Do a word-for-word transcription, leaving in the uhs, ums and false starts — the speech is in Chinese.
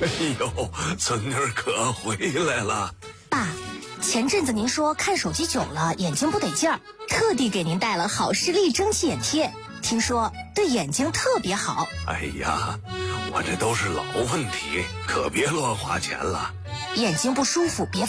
哎呦，孙女儿可回来了。 爸，前阵子您说看手机久了眼睛不得劲儿，特地给您带了好视力蒸汽眼贴，听说对眼睛特别好。 哎呀，我这都是老问题，可别乱花钱了。 眼睛不舒服别